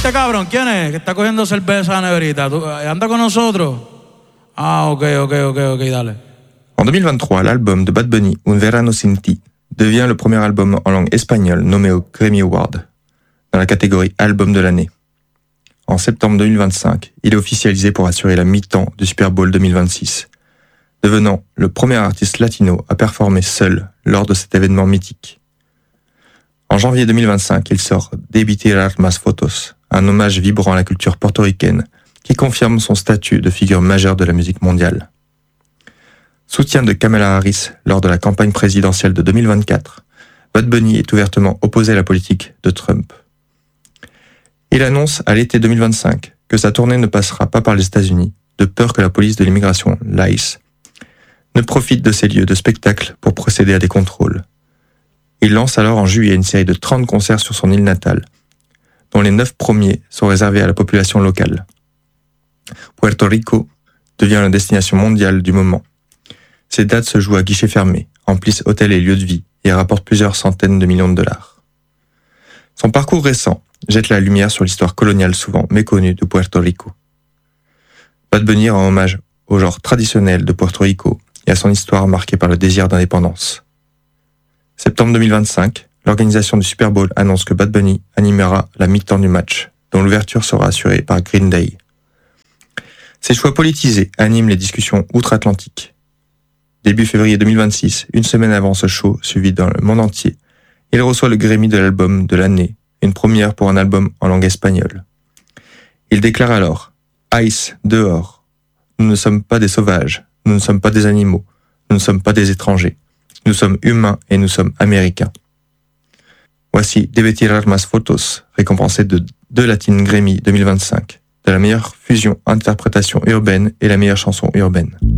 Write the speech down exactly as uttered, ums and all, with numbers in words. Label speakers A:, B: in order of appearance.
A: este cabrón? ¿Quién es? Que está cogiendo cerveza negrita. ¿Tú, ¿Anda con nosotros? Ah, ok, ok, ok, ok, dale.
B: En deux mille vingt-trois, l'album de Bad Bunny, Un Verano Sin Ti, devient le premier album en langue espagnole nommé au Grammy Award, dans la catégorie Album de l'année. En septembre deux mille vingt-cinq, il est officialisé pour assurer la mi-temps du Super Bowl deux mille vingt-six, devenant le premier artiste latino à performer seul lors de cet événement mythique. En janvier deux mille vingt-cinq, il sort Debí Tirar Más Fotos, un hommage vibrant à la culture portoricaine qui confirme son statut de figure majeure de la musique mondiale. Soutien de Kamala Harris lors de la campagne présidentielle de deux mille vingt-quatre, Bad Bunny est ouvertement opposé à la politique de Trump. Il annonce à l'été deux mille vingt-cinq que sa tournée ne passera pas par les États-Unis, de peur que la police de l'immigration, l'I C E, ne profite de ces lieux de spectacle pour procéder à des contrôles. Il lance alors en juillet une série de trente concerts sur son île natale, dont les neuf premiers sont réservés à la population locale. Puerto Rico devient la destination mondiale du moment. Ces dates se jouent à guichet fermé, emplissent hôtels et lieux de vie et rapportent plusieurs centaines de millions de dollars. Son parcours récent jette la lumière sur l'histoire coloniale souvent méconnue de Puerto Rico. Bad Bunny rend hommage au genre traditionnel de Puerto Rico et à son histoire marquée par le désir d'indépendance. Septembre deux mille vingt-cinq, l'organisation du Super Bowl annonce que Bad Bunny animera la mi-temps du match, dont l'ouverture sera assurée par Green Day. Ces choix politisés animent les discussions outre-Atlantique. Début février deux mille vingt-six, une semaine avant ce show suivi dans le monde entier, il reçoit le Grammy de l'album de l'année, une première pour un album en langue espagnole. Il déclare alors « Ice, dehors. Nous ne sommes pas des sauvages, nous ne sommes pas des animaux, nous ne sommes pas des étrangers. Nous sommes humains et nous sommes américains. » Voici Debí Tirar Más Fotos, récompensé de deux Latin Grammy deux mille vingt-cinq, de la meilleure fusion interprétation urbaine et la meilleure chanson urbaine.